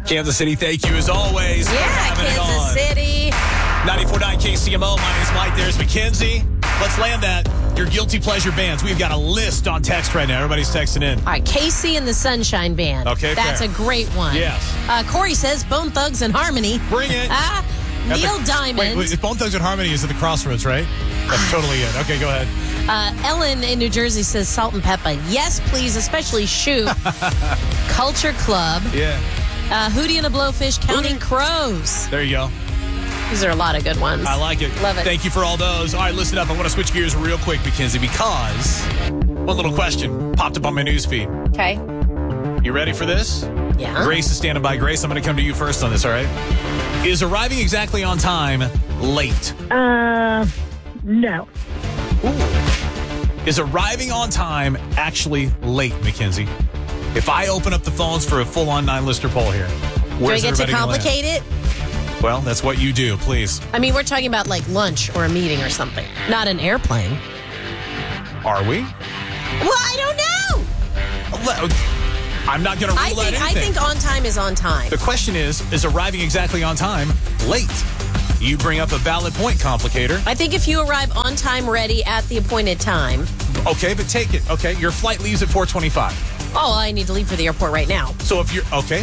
Kansas City, thank you as always. Yeah, Kansas City. 94.9 KCMO. My name's Mike. There's Mackenzie. Let's land that. Your guilty pleasure bands. We've got a list on text right now. Everybody's texting in. All right, Casey and the Sunshine Band. Okay, that's fair. a great one. Yes. Corey says Bone Thugs and Harmony. Bring it. Neil Diamond. Wait, Bone Thugs and Harmony is at the Crossroads, right? That's totally it. Okay, go ahead. Ellen in New Jersey says Salt and Pepper. Yes, please, especially Shoot. Culture Club. Yeah. Hootie and the Blowfish, Counting Crows. There you go. These are a lot of good ones. I like it. Love it. Thank you for all those. All right, listen up. I want to switch gears real quick, Mackenzie, because one little question popped up on my news feed. Okay. You ready for this? Yeah. Grace is standing by. Grace, I'm going to come to you first on this, all right? Is arriving exactly on time late? No. Ooh. Is arriving on time actually late, Mackenzie? If I open up the phones for a full-on 9-lister poll here, Do I get to complicate it? Well, that's what you do, please. I mean, we're talking about like lunch or a meeting or something, not an airplane. Are we? Well, I don't know. I'm not going to rule out anything. I think on time is on time. The question is arriving exactly on time late? You bring up a valid point, complicator. I think if you arrive on time, ready at the appointed time. Okay, but take it. Okay, your flight leaves at 4:25. Oh, I need to leave for the airport right now. So if you're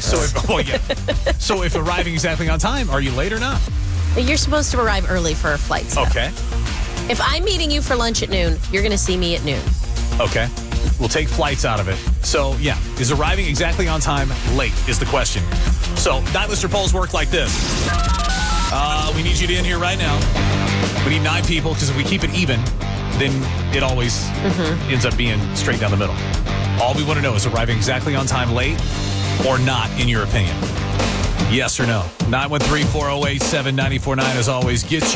so if arriving exactly on time, are you late or not? You're supposed to arrive early for flights. Okay. If I'm meeting you for lunch at noon, you're going to see me at noon. Okay. We'll take flights out of it. So, yeah, is arriving exactly on time late is the question. So, 9-lister polls work like this. We need you to in here right now. We need 9 people because if we keep it even, then it always ends up being straight down the middle. All we want to know is arriving exactly on time late or not, in your opinion. Yes or no? 913-408-7949 as always gets you